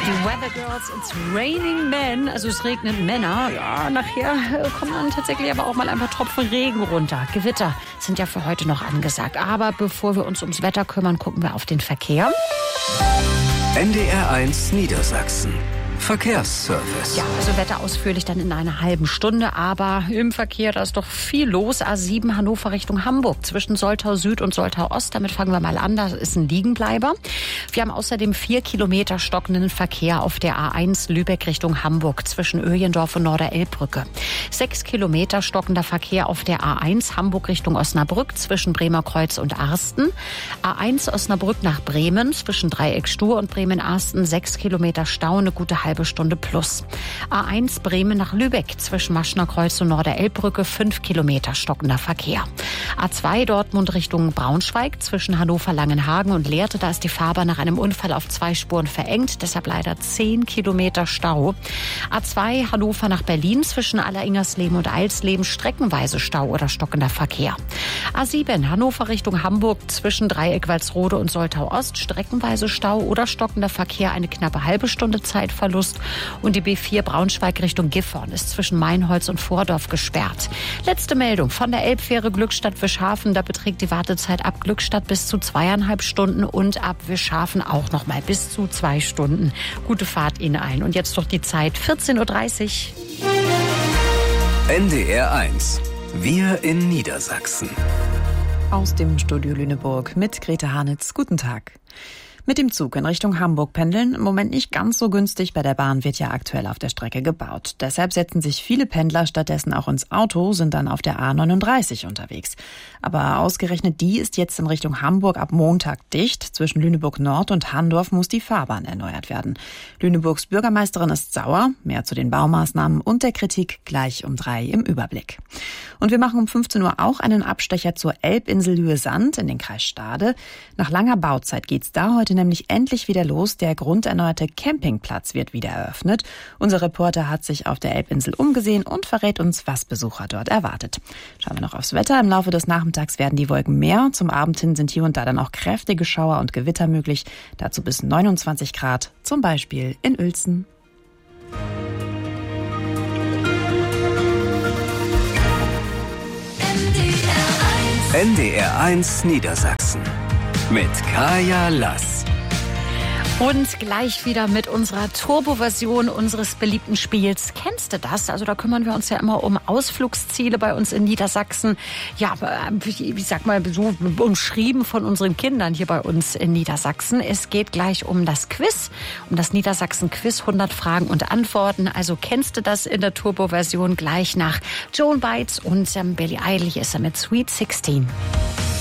Die Weather Girls, It's Raining Men, also es regnet Männer. Ja, nachher kommen dann tatsächlich aber auch mal ein paar Tropfen Regen runter. Gewitter sind ja für heute noch angesagt. Aber bevor wir uns ums Wetter kümmern, gucken wir auf den Verkehr. NDR1 Niedersachsen. Verkehrsservice. Ja, also Wetter ausführlich dann in einer halben Stunde, aber im Verkehr, da ist doch viel los. A7 Hannover Richtung Hamburg, zwischen Soltau Süd und Soltau Ost. Damit fangen wir mal an, da ist ein Liegenbleiber. Wir haben außerdem 4 Kilometer stockenden Verkehr auf der A1 Lübeck Richtung Hamburg, zwischen Öjendorf und Norderelbbrücke. 6 Kilometer stockender Verkehr auf der A1 Hamburg Richtung Osnabrück, zwischen Bremerkreuz und Arsten. A1 Osnabrück nach Bremen, zwischen Dreieck Stur und Bremen-Arsten, 6 Kilometer Stau, eine gute halbe Stunde plus. A1 Bremen nach Lübeck, zwischen Maschnerkreuz und Norderelbbrücke, 5 Kilometer stockender Verkehr. A2 Dortmund Richtung Braunschweig, zwischen Hannover-Langenhagen und Lehrte, da ist die Fahrbahn nach einem Unfall auf 2 Spuren verengt, deshalb leider 10 Kilometer Stau. A2 Hannover nach Berlin, zwischen Alleringersleben und Eilsleben, streckenweise Stau oder stockender Verkehr. A7 Hannover Richtung Hamburg, zwischen Dreieck Walsrode und Soltau Ost, streckenweise Stau oder stockender Verkehr, eine knappe halbe Stunde Zeitverlust. Und die B4 Braunschweig Richtung Gifhorn ist zwischen Mainholz und Vordorf gesperrt. Letzte Meldung von der Elbfähre Glückstadt-Wischhafen. Da beträgt die Wartezeit ab Glückstadt bis zu 2,5 Stunden und ab Wischhafen auch noch mal bis zu 2 Stunden. Gute Fahrt Ihnen allen. Und jetzt doch die Zeit, 14:30 Uhr. NDR1. Wir in Niedersachsen. Aus dem Studio Lüneburg mit Grete Hanitz. Guten Tag. Mit dem Zug in Richtung Hamburg pendeln, im Moment nicht ganz so günstig. Bei der Bahn wird ja aktuell auf der Strecke gebaut. Deshalb setzen sich viele Pendler stattdessen auch ins Auto, sind dann auf der A39 unterwegs. Aber ausgerechnet die ist jetzt in Richtung Hamburg ab Montag dicht. Zwischen Lüneburg Nord und Handorf muss die Fahrbahn erneuert werden. Lüneburgs Bürgermeisterin ist sauer. Mehr zu den Baumaßnahmen und der Kritik gleich um 3 im Überblick. Und wir machen um 15 Uhr auch einen Abstecher zur Elbinsel Lühe-Sand in den Kreis Stade. Nach langer Bauzeit geht's da heute nämlich endlich wieder los. Der grunderneuerte Campingplatz wird wieder eröffnet. Unser Reporter hat sich auf der Elbinsel umgesehen und verrät uns, was Besucher dort erwartet. Schauen wir noch aufs Wetter. Im Laufe des Nachmittags werden die Wolken mehr. Zum Abend hin sind hier und da dann auch kräftige Schauer und Gewitter möglich. Dazu bis 29 Grad, zum Beispiel in Uelzen. NDR1 Niedersachsen. Mit Kaya Lass. Und gleich wieder mit unserer Turbo-Version unseres beliebten Spiels. Kennst du das? Also da kümmern wir uns ja immer um Ausflugsziele bei uns in Niedersachsen. Ja, ich sag mal, so umschrieben von unseren Kindern hier bei uns in Niedersachsen. Es geht gleich um das Quiz, um das Niedersachsen-Quiz, 100 Fragen und Antworten. Also kennst du das in der Turbo-Version gleich nach Joan Baez und Billie Eilish ist er mit Sweet 16.